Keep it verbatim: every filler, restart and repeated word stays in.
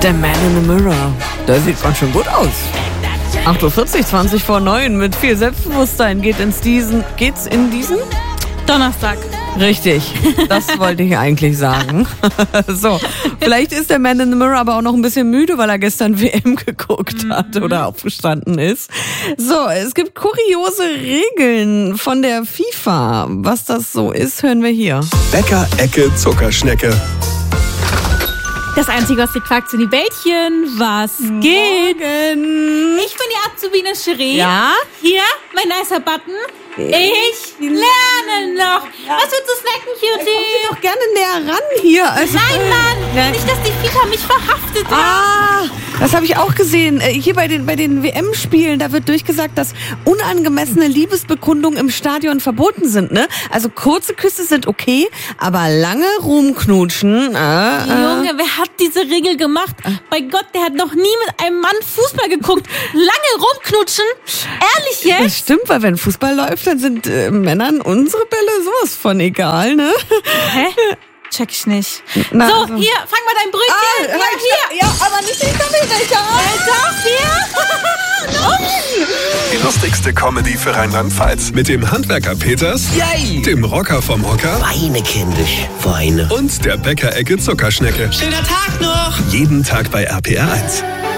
The Man in the Mirror. Der sieht ganz schön gut aus. acht Uhr vierzig, zwanzig vor neun. Mit viel Selbstbewusstsein geht ins diesen, geht's in diesen? Donnerstag. Richtig, das wollte ich eigentlich sagen. So, vielleicht ist der Man in the Mirror aber auch noch ein bisschen müde, weil er gestern W M geguckt hat oder aufgestanden ist. So, es gibt kuriose Regeln von der FIFA. Was das so ist, hören wir hier. Bäcker-Ecke Zuckerschnecke. Das Einzige, was dir quakt, sind die Bällchen. Was geht? Morgen. Ich bin die Azubine Cherie. Ja? Hier, mein nicer Button. Ich lerne noch. Was willst du snacken, Cutie? Komm doch gerne näher ran hier. Also, Nein, Mann. Nein. Nicht, dass die FIFA mich verhaftet hat. Ah, das habe ich auch gesehen. Äh, Hier bei den, bei den W M-Spielen, da wird durchgesagt, dass unangemessene Liebesbekundungen im Stadion verboten sind. Ne? Also kurze Küsse sind okay, aber lange rumknutschen. Äh, äh. Junge, wer hat diese Regel gemacht? Bei Gott, der hat noch nie mit einem Mann Fußball geguckt. Lange rumknutschen? Ehrlich Das jetzt? stimmt, weil wenn Fußball läuft, dann sind äh, Männern unsere Bälle sowas von egal, ne? Hä? Check ich nicht. Na, so, also. hier, fang mal dein Brötchen. Ah, ja, halt, hier. Ja, aber nicht den Kaffeebecher. Äh, doch, hier. Die lustigste Comedy für Rheinland-Pfalz. Mit dem Handwerker Peters, Yay! dem Rocker vom Hocker Weine, kindisch, Weine. und der Bäcker-Ecke Zuckerschnecke. Schöner Tag noch! Jeden Tag bei R P R eins.